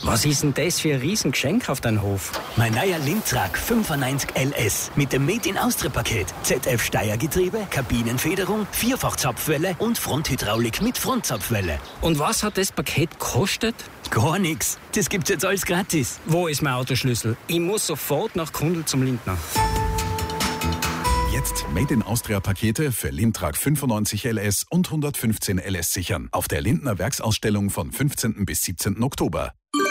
Was ist denn das für ein Riesengeschenk auf deinem Hof? Mein neuer Lindtrak 95 LS mit dem Made-in-Austria-Paket. ZF-Steuergetriebe, Kabinenfederung, Vierfach-Zapfwelle und Fronthydraulik mit Frontzapfwelle. Und was hat das Paket gekostet? Gar nichts. Das gibt's jetzt alles gratis. Wo ist mein Autoschlüssel? Ich muss sofort nach Kundl zum Lindner. Jetzt Made-in-Austria-Pakete für Lindtrak 95 LS und 115 LS sichern. Auf der Lindner Werksausstellung von 15. bis 17. Oktober.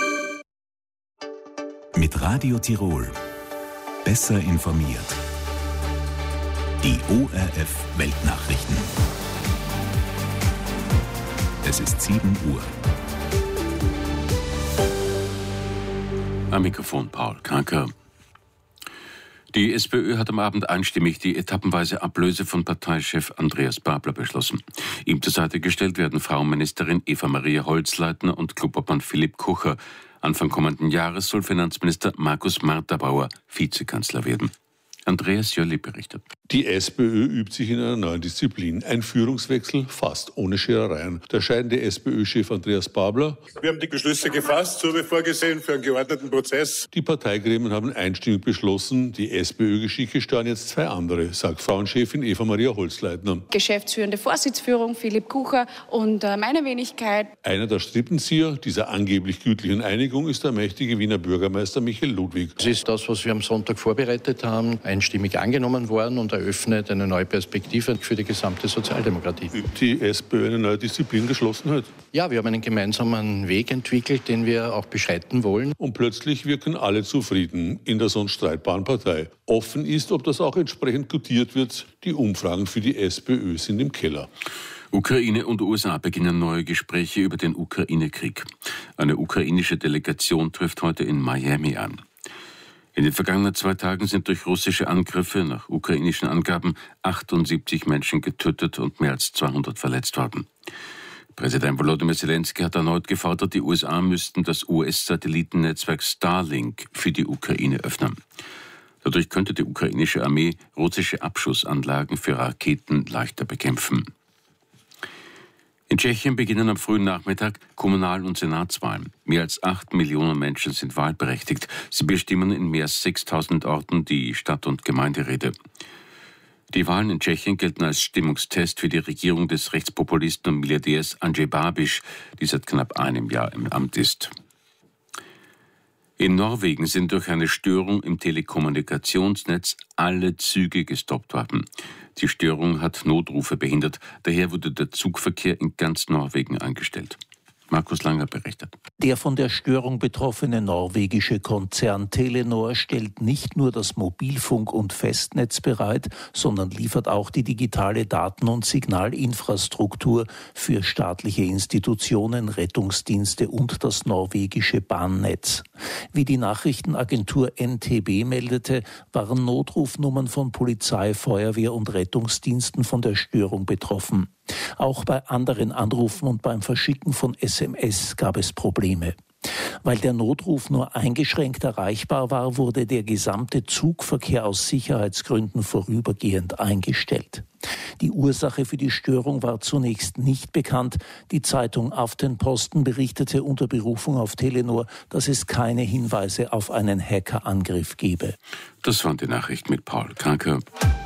Mit Radio Tirol. Besser informiert. Die ORF Weltnachrichten. Es ist 7 Uhr. Am Mikrofon Paul Kranker. Die SPÖ hat am Abend einstimmig die etappenweise Ablöse von Parteichef Andreas Babler beschlossen. Ihm zur Seite gestellt werden Frauenministerin Eva-Maria Holzleitner und Klubobmann Philipp Kucher. Anfang kommenden Jahres soll Finanzminister Markus Marterbauer Vizekanzler werden. Andreas Jolli berichtet. Die SPÖ übt sich in einer neuen Disziplin. Ein Führungswechsel fast ohne Scherereien. Der scheidende SPÖ-Chef Andreas Babler. Wir haben die Beschlüsse gefasst, so wie vorgesehen, für einen geordneten Prozess. Die Parteigremien haben einstimmig beschlossen, die SPÖ-Geschicke steuern jetzt 2 andere, sagt Frauenchefin Eva-Maria Holzleitner. Geschäftsführende Vorsitzführung Philipp Kucher und meine Wenigkeit. Einer der Strippenzieher dieser angeblich gütlichen Einigung ist der mächtige Wiener Bürgermeister Michael Ludwig. Das ist das, was wir am Sonntag vorbereitet haben, einstimmig angenommen worden und eröffnet eine neue Perspektive für die gesamte Sozialdemokratie. Übt die SPÖ eine neue Disziplin Geschlossenheit? Ja, wir haben einen gemeinsamen Weg entwickelt, den wir auch beschreiten wollen. Und plötzlich wirken alle zufrieden in der sonst streitbaren Partei. Offen ist, ob das auch entsprechend gutiert wird. Die Umfragen für die SPÖ sind im Keller. Ukraine und USA beginnen neue Gespräche über den Ukraine-Krieg. Eine ukrainische Delegation trifft heute in Miami an. In den vergangenen 2 Tagen sind durch russische Angriffe nach ukrainischen Angaben 78 Menschen getötet und mehr als 200 verletzt worden. Präsident Volodymyr Zelensky hat erneut gefordert, die USA müssten das US-Satellitennetzwerk Starlink für die Ukraine öffnen. Dadurch könnte die ukrainische Armee russische Abschussanlagen für Raketen leichter bekämpfen. In Tschechien beginnen am frühen Nachmittag Kommunal- und Senatswahlen. Mehr als 8 Millionen Menschen sind wahlberechtigt. Sie bestimmen in mehr als 6.000 Orten die Stadt- und Gemeinderäte. Die Wahlen in Tschechien gelten als Stimmungstest für die Regierung des Rechtspopulisten und Milliardärs Andrej Babiš, die seit knapp einem Jahr im Amt ist. In Norwegen sind durch eine Störung im Telekommunikationsnetz alle Züge gestoppt worden. Die Störung hat Notrufe behindert, daher wurde der Zugverkehr in ganz Norwegen eingestellt. Markus Langer berichtet. Der von der Störung betroffene norwegische Konzern Telenor stellt nicht nur das Mobilfunk- und Festnetz bereit, sondern liefert auch die digitale Daten- und Signalinfrastruktur für staatliche Institutionen, Rettungsdienste und das norwegische Bahnnetz. Wie die Nachrichtenagentur NTB meldete, waren Notrufnummern von Polizei, Feuerwehr und Rettungsdiensten von der Störung betroffen. Auch bei anderen Anrufen und beim Verschicken von SMS gab es Probleme. Weil der Notruf nur eingeschränkt erreichbar war, wurde der gesamte Zugverkehr aus Sicherheitsgründen vorübergehend eingestellt. Die Ursache für die Störung war zunächst nicht bekannt. Die Zeitung Aftenposten berichtete unter Berufung auf Telenor, dass es keine Hinweise auf einen Hackerangriff gebe. Das waren die Nachrichten mit Paul Kranker.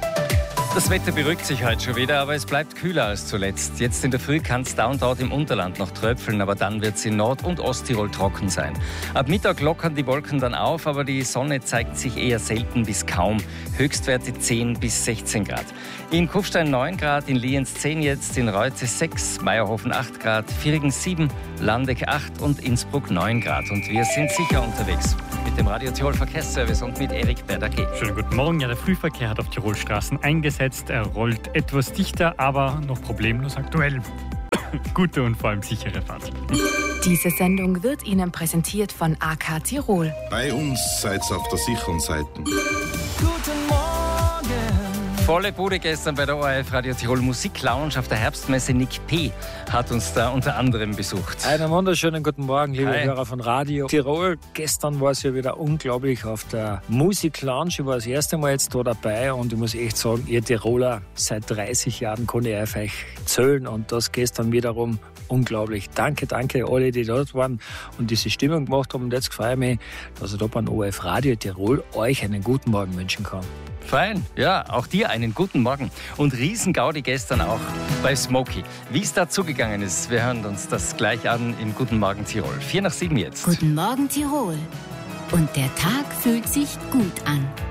Das Wetter beruhigt sich heute schon wieder, aber es bleibt kühler als zuletzt. Jetzt in der Früh kann es da und dort im Unterland noch tröpfeln, aber dann wird es in Nord- und Osttirol trocken sein. Ab Mittag lockern die Wolken dann auf, aber die Sonne zeigt sich eher selten bis kaum. Höchstwerte 10 bis 16 Grad. In Kufstein 9 Grad, in Lienz 10 jetzt, in Reutze 6, Meierhofen 8 Grad, Viergen 7, Landeck 8 und Innsbruck 9 Grad. Und wir sind sicher unterwegs mit dem Radio Tirol Verkehrsservice und mit Erik Berder-G. Schönen guten Morgen. Ja, der Frühverkehr hat auf Tirolstraßen eingesetzt. Er rollt etwas dichter, aber noch problemlos aktuell. Gute und vor allem sichere Fahrt. Diese Sendung wird Ihnen präsentiert von AK Tirol. Bei uns seid ihr auf der sicheren Seite. Guten Morgen! Volle Bude gestern bei der ORF Radio Tirol Musiklounge auf der Herbstmesse. Nick P. hat uns da unter anderem besucht. Einen wunderschönen guten Morgen, liebe Hörer von Radio Tirol. Gestern war es ja wieder unglaublich auf der Musiklounge. Ich war das erste Mal jetzt da dabei und ich muss echt sagen, ihr Tiroler, seit 30 Jahren kann ich auf euch zählen und das gestern wiederum unglaublich. Danke alle, die dort waren und diese Stimmung gemacht haben. Und jetzt freue ich mich, dass ich da beim ORF Radio Tirol euch einen guten Morgen wünschen kann. Fein, ja, auch dir einen guten Morgen. Und Riesengaudi gestern auch bei Smokey. Wie es da zugegangen ist, wir hören uns das gleich an in Guten Morgen Tirol. 6:45 jetzt. Guten Morgen Tirol. Und der Tag fühlt sich gut an.